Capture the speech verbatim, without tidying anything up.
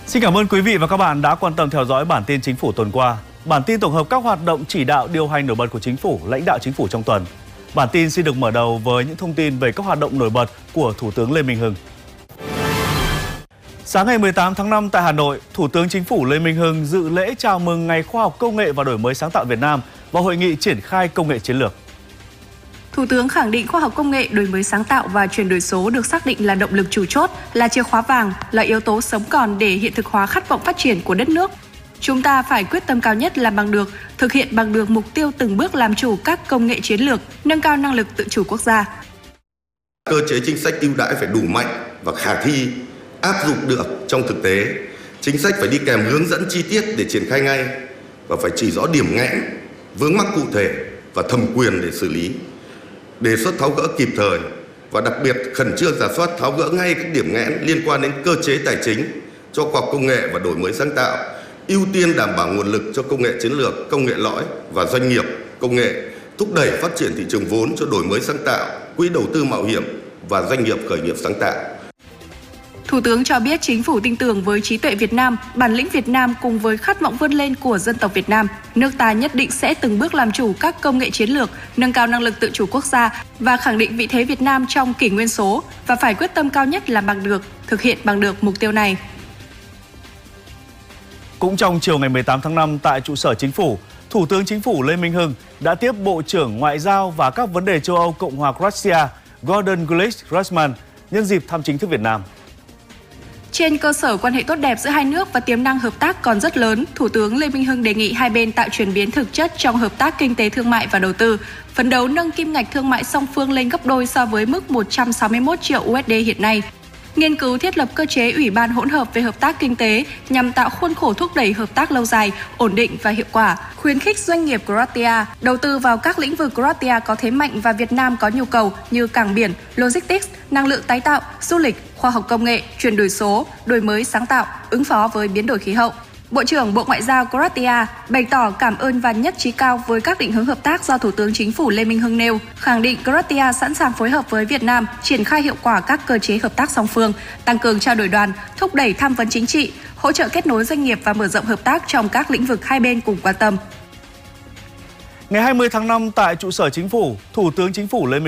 Xin cảm ơn quý vị và các bạn đã quan tâm theo dõi bản tin Chính phủ tuần qua. Bản tin tổng hợp các hoạt động chỉ đạo điều hành nổi bật của Chính phủ, lãnh đạo Chính phủ trong tuần. Bản tin xin được mở đầu với những thông tin về các hoạt động nổi bật của Thủ tướng Lê Minh Hưng. Sáng ngày mười tám tháng năm tại Hà Nội, Thủ tướng Chính phủ Lê Minh Hưng dự lễ chào mừng Ngày Khoa học Công nghệ và Đổi mới sáng tạo Việt Nam và Hội nghị triển khai công nghệ chiến lược. Thủ tướng khẳng định khoa học công nghệ, đổi mới sáng tạo và chuyển đổi số được xác định là động lực chủ chốt, là chìa khóa vàng, là yếu tố sống còn để hiện thực hóa khát vọng phát triển của đất nước. Chúng ta phải quyết tâm cao nhất làm bằng được, thực hiện bằng được mục tiêu từng bước làm chủ các công nghệ chiến lược, nâng cao năng lực tự chủ quốc gia. Cơ chế chính sách ưu đãi phải đủ mạnh và khả thi, áp dụng được trong thực tế. Chính sách phải đi kèm hướng dẫn chi tiết để triển khai ngay và phải chỉ rõ điểm nghẽn, vướng mắc cụ thể và thẩm quyền để xử lý. Đề xuất tháo gỡ kịp thời và đặc biệt khẩn trương rà soát tháo gỡ ngay các điểm nghẽn liên quan đến cơ chế tài chính cho khoa học công nghệ và đổi mới sáng tạo, ưu tiên đảm bảo nguồn lực cho công nghệ chiến lược, công nghệ lõi và doanh nghiệp công nghệ, thúc đẩy phát triển thị trường vốn cho đổi mới sáng tạo, quỹ đầu tư mạo hiểm và doanh nghiệp khởi nghiệp sáng tạo. Thủ tướng cho biết Chính phủ tin tưởng với trí tuệ Việt Nam, bản lĩnh Việt Nam cùng với khát vọng vươn lên của dân tộc Việt Nam, nước ta nhất định sẽ từng bước làm chủ các công nghệ chiến lược, nâng cao năng lực tự chủ quốc gia và khẳng định vị thế Việt Nam trong kỷ nguyên số và phải quyết tâm cao nhất làm bằng được, thực hiện bằng được mục tiêu này. Cũng trong chiều ngày mười tám tháng năm tại trụ sở Chính phủ, Thủ tướng Chính phủ Lê Minh Hưng đã tiếp Bộ trưởng Ngoại giao và các vấn đề châu Âu Cộng hòa Croatia Gordon Grlić-Radman nhân dịp thăm chính thức Việt Nam. Trên cơ sở quan hệ tốt đẹp giữa hai nước và tiềm năng hợp tác còn rất lớn, Thủ tướng Lê Minh Hưng đề nghị hai bên tạo chuyển biến thực chất trong hợp tác kinh tế thương mại và đầu tư, phấn đấu nâng kim ngạch thương mại song phương lên gấp đôi so với mức một trăm sáu mươi mốt triệu đô la hiện nay. Nghiên cứu thiết lập cơ chế ủy ban hỗn hợp về hợp tác kinh tế nhằm tạo khuôn khổ thúc đẩy hợp tác lâu dài, ổn định và hiệu quả, khuyến khích doanh nghiệp Croatia đầu tư vào các lĩnh vực Croatia có thế mạnh và Việt Nam có nhu cầu như cảng biển, logistics, năng lượng tái tạo, du lịch, khoa học công nghệ, chuyển đổi số, đổi mới sáng tạo, ứng phó với biến đổi khí hậu. Bộ trưởng Bộ Ngoại giao Croatia bày tỏ cảm ơn và nhất trí cao với các định hướng hợp tác do Thủ tướng Chính phủ Lê Minh Hưng nêu, khẳng định Croatia sẵn sàng phối hợp với Việt Nam triển khai hiệu quả các cơ chế hợp tác song phương, tăng cường trao đổi đoàn, thúc đẩy tham vấn chính trị, hỗ trợ kết nối doanh nghiệp và mở rộng hợp tác trong các lĩnh vực hai bên cùng quan tâm. Ngày hai mươi tháng năm tại trụ sở Chính phủ, Thủ tướng Chính phủ Lê Minh